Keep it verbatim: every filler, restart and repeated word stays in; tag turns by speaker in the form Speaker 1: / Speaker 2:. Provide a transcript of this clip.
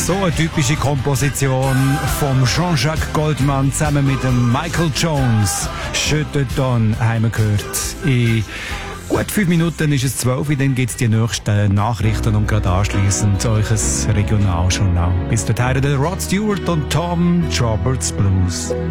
Speaker 1: So eine typische Komposition vom Jean-Jacques Goldman zusammen mit dem Michael Jones. «Je te donne» haben wir gehört. In gut fünf Minuten ist es zwölf, dann gibt es die nächsten Nachrichten und gerade anschliessend euch ein Regionaljournal. Bis dahin der Rod Stewart und Tom Roberts Blues.